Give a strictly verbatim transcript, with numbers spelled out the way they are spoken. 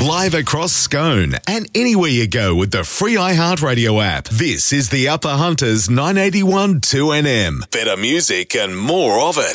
Live across Scone and anywhere you go with the free iHeartRadio app. This is the Upper Hunters nine eighty-one two N M. Better music and more of it.